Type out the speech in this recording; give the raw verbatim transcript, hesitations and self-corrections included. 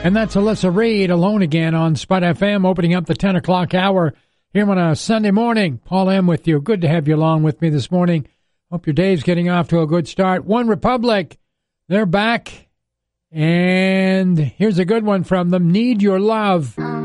And that's Alyssa Reed, Alone Again on Spud F M, opening up the ten o'clock hour here on a Sunday morning. Paul M. with you. Good to have you along with me this morning. Hope your day's getting off to a good start. One Republic, they're back. And here's a good one from them, Need Your Love.